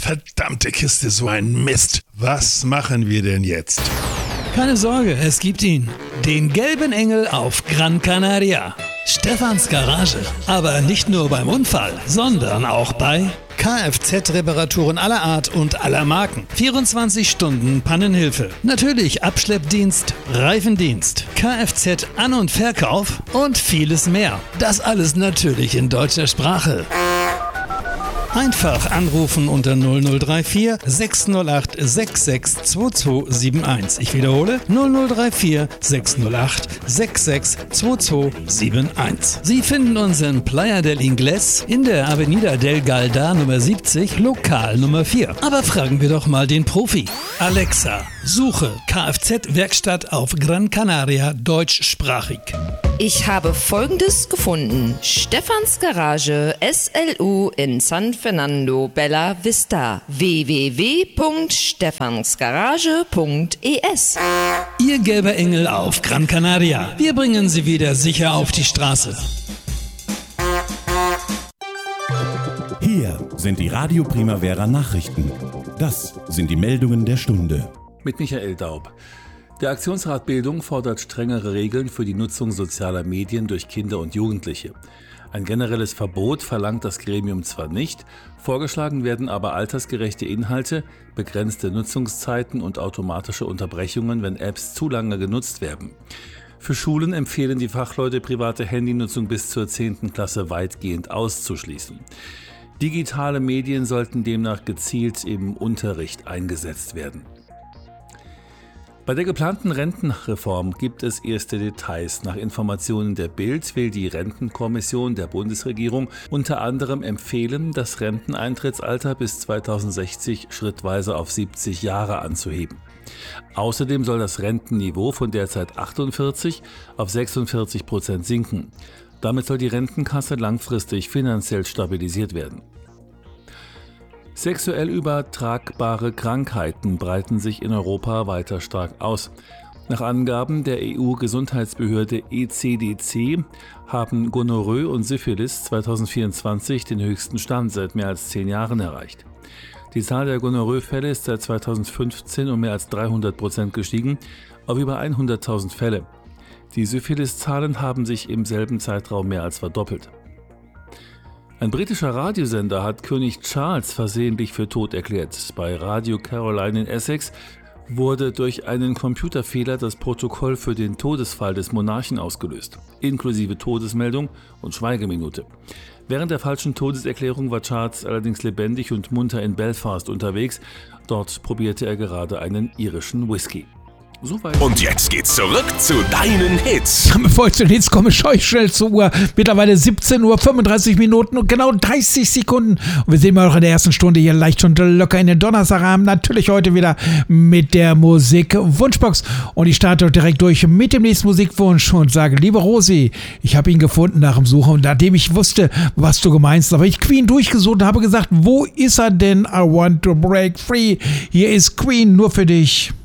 verdammte Kiste, so ein Mist. Was machen wir denn jetzt? Keine Sorge, es gibt ihn. Den gelben Engel auf Gran Canaria. Stefans Garage. Aber nicht nur beim Unfall, sondern auch bei Kfz-Reparaturen aller Art und aller Marken. 24 Stunden Pannenhilfe. Natürlich Abschleppdienst, Reifendienst, Kfz-An- und Verkauf und vieles mehr. Das alles natürlich in deutscher Sprache. Einfach anrufen unter 0034 608 662271. Ich wiederhole 0034 608 662271. Sie finden uns in Playa del Ingles in der Avenida del Galda Nummer 70, Lokal Nummer 4. Aber fragen wir doch mal den Profi. Alexa, suche Kfz-Werkstatt auf Gran Canaria deutschsprachig. Ich habe Folgendes gefunden. Stefans Garage SLU in San Fernando Bella Vista. www.stefansgarage.es. Ihr gelber Engel auf Gran Canaria. Wir bringen Sie wieder sicher auf die Straße. Hier sind die Radio Primavera Nachrichten. Das sind die Meldungen der Stunde. Mit Michael Daub. Der Aktionsrat Bildung fordert strengere Regeln für die Nutzung sozialer Medien durch Kinder und Jugendliche. Ein generelles Verbot verlangt das Gremium zwar nicht, vorgeschlagen werden aber altersgerechte Inhalte, begrenzte Nutzungszeiten und automatische Unterbrechungen, wenn Apps zu lange genutzt werden. Für Schulen empfehlen die Fachleute, private Handynutzung bis zur 10. Klasse weitgehend auszuschließen. Digitale Medien sollten demnach gezielt im Unterricht eingesetzt werden. Bei der geplanten Rentenreform gibt es erste Details. Nach Informationen der Bild will die Rentenkommission der Bundesregierung unter anderem empfehlen, das Renteneintrittsalter bis 2060 schrittweise auf 70 Jahre anzuheben. Außerdem soll das Rentenniveau von derzeit 48 auf 46% sinken. Damit soll die Rentenkasse langfristig finanziell stabilisiert werden. Sexuell übertragbare Krankheiten breiten sich in Europa weiter stark aus. Nach Angaben der EU-Gesundheitsbehörde ECDC haben Gonorrhoe und Syphilis 2024 den höchsten Stand seit mehr als 10 Jahren erreicht. Die Zahl der Gonorrhoe-Fälle ist seit 2015 um mehr als 300% gestiegen, auf über 100.000 Fälle. Die Syphilis-Zahlen haben sich im selben Zeitraum mehr als verdoppelt. Ein britischer Radiosender hat König Charles versehentlich für tot erklärt. Bei Radio Caroline in Essex wurde durch einen Computerfehler das Protokoll für den Todesfall des Monarchen ausgelöst, inklusive Todesmeldung und Schweigeminute. Während der falschen Todeserklärung war Charles allerdings lebendig und munter in Belfast unterwegs. Dort probierte er gerade einen irischen Whisky. Soweit. Und jetzt geht's zurück zu deinen Hits. Bevor ich zu den Hits komme, schaue ich schnell zur Uhr. Mittlerweile 17:35 Uhr und genau 30 Sekunden. Und wir sehen mal noch in der ersten Stunde hier leicht schon locker in den Donnerstagabend. Natürlich heute wieder mit der Musik-Wunschbox. Und ich starte direkt durch mit dem nächsten Musikwunsch und sage, liebe Rosi, ich habe ihn gefunden nach dem Suchen. Und nachdem ich wusste, was du gemeinst, habe ich Queen durchgesucht und habe gesagt, wo ist er denn? I want to break free. Hier ist Queen nur für dich.